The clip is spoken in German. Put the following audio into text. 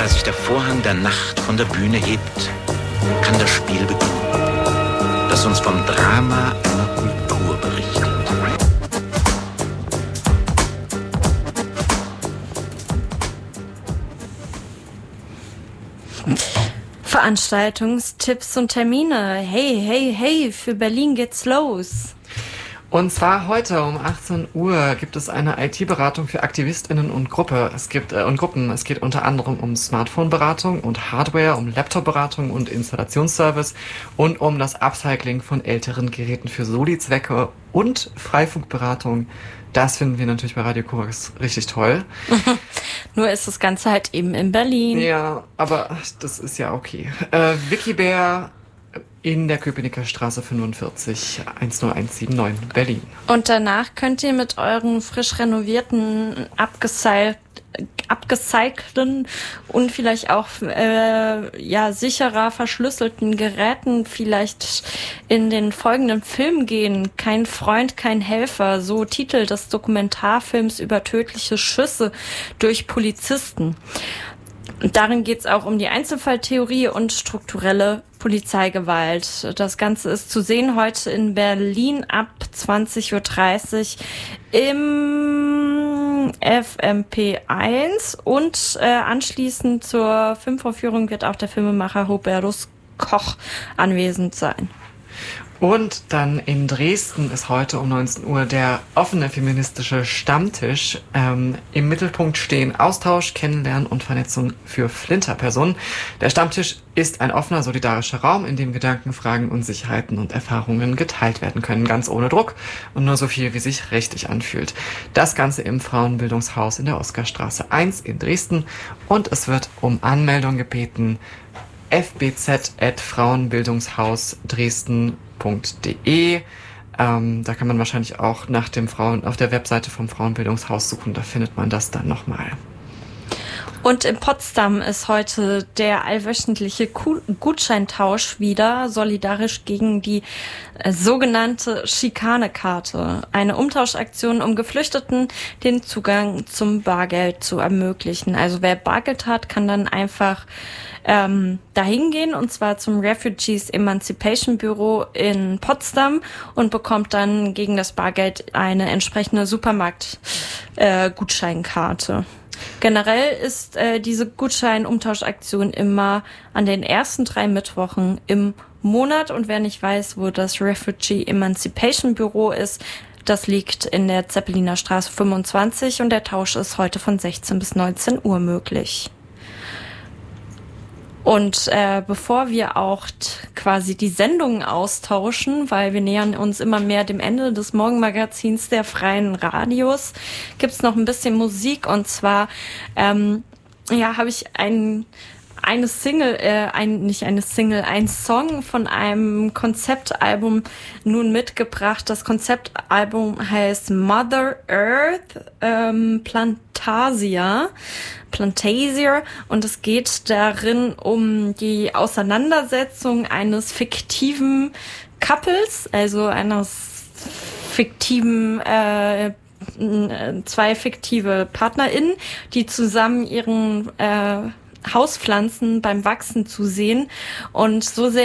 als sich der Vorhang der Nacht von der Bühne hebt, kann das Spiel beginnen, das uns vom Drama einer Kultur berichtet. Veranstaltungstipps und Termine. Hey, hey, hey, für Berlin geht's los. Und zwar heute um 18 Uhr gibt es eine IT-Beratung für AktivistInnen und Gruppen. Es geht unter anderem um Smartphone-Beratung und Hardware, um Laptop-Beratung und Installationsservice und um das Upcycling von älteren Geräten für Soli-Zwecke und Freifunkberatung. Das finden wir natürlich bei Radio Korax richtig toll. Nur ist das Ganze halt eben in Berlin. Ja, aber das ist ja okay. Wikibär in der Köpenicker Straße 45 10179 Berlin. Und danach könnt ihr mit euren frisch renovierten, abgecycelten und vielleicht auch sicherer verschlüsselten Geräten vielleicht in den folgenden Film gehen. Kein Freund, kein Helfer, so Titel des Dokumentarfilms über tödliche Schüsse durch Polizisten. Darin geht es auch um die Einzelfalltheorie und strukturelle Polizeigewalt. Das Ganze ist zu sehen heute in Berlin ab 20.30 Uhr im FMP1 und anschließend zur Filmvorführung wird auch der Filmemacher Hubertus Koch anwesend sein. Und dann in Dresden ist heute um 19 Uhr der offene feministische Stammtisch. Im Mittelpunkt stehen Austausch, Kennenlernen und Vernetzung für Flinterpersonen. Der Stammtisch ist ein offener, solidarischer Raum, in dem Gedanken, Fragen, Unsicherheiten und Erfahrungen geteilt werden können, ganz ohne Druck und nur so viel, wie sich richtig anfühlt. Das Ganze im Frauenbildungshaus in der Oskarstraße 1 in Dresden und es wird um Anmeldung gebeten. fbz@frauenbildungshausdresden.de. Da kann man wahrscheinlich auch nach dem auf der Webseite vom Frauenbildungshaus suchen, da findet man das dann nochmal. Und in Potsdam ist heute der allwöchentliche Gutscheintausch wieder, solidarisch gegen die sogenannte Schikanekarte. Eine Umtauschaktion, um Geflüchteten den Zugang zum Bargeld zu ermöglichen. Also wer Bargeld hat, kann dann einfach dahin gehen, und zwar zum Refugees Emancipation Bureau in Potsdam und bekommt dann gegen das Bargeld eine entsprechende Supermarkt-Gutscheinkarte. Generell ist diese Gutschein-Umtauschaktion immer an den ersten 3 Mittwochen im Monat. Und wer nicht weiß, wo das Refugee Emancipation Bureau ist, das liegt in der Zeppeliner Straße 25 und der Tausch ist heute von 16 bis 19 Uhr möglich. Und bevor wir auch quasi die Sendungen austauschen, weil wir nähern uns immer mehr dem Ende des Morgenmagazins der Freien Radios, gibt's noch ein bisschen Musik. Und zwar habe ich einen Song von einem Konzeptalbum nun mitgebracht. Das Konzeptalbum heißt Mother Earth Plantasia und es geht darin um die Auseinandersetzung eines fiktiven Couples, also eines fiktiven zwei fiktive PartnerInnen, die zusammen ihren Hauspflanzen beim Wachsen zusehen und so sehr